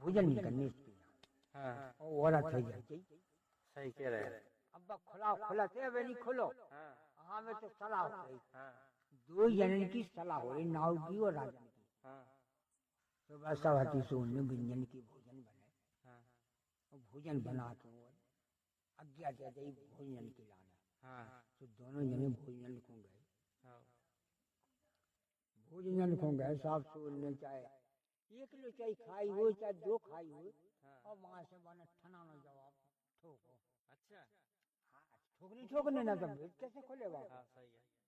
भोजन नहीं करने इसके यहाँ। हाँ और औरत है जाती। सही कह रहे हैं। अब खुला खुला थे अब नहीं खुलो। हाँ में तो सलाह हो रही। हाँ दो जनन की सलाह हो रही, नाव की और राजन की। हाँ सुबह सवाती सोने व्यंजन की भोजन बने। हाँ और भोजन बना के वो आज्ञा दे दी भोजन खिलाना। हाँ तो दोनों जने भोजन को गए। हाँ भोजन को गए, साफ सोने चाहे 1 किलो चाय खाई हो चाहे 2 खाई हो। और वहां से बना ठनाना जवाब ठोको। अच्छा हाँ ठोकने ना तो कैसे खोले बाबा। हाँ सही है।